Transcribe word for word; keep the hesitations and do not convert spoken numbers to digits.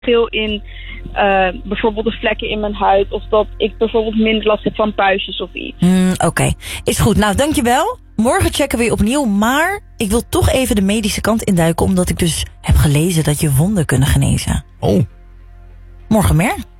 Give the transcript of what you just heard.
verschil in uh, bijvoorbeeld de vlekken in mijn huid. Of dat ik bijvoorbeeld minder last heb van puistjes of iets. Mm, Oké, okay. Is goed. Nou, dankjewel. Morgen checken we weer opnieuw. Maar ik wil toch even de medische kant induiken. Omdat ik dus heb gelezen dat je wonden kunnen genezen. Oh. Morgen meer.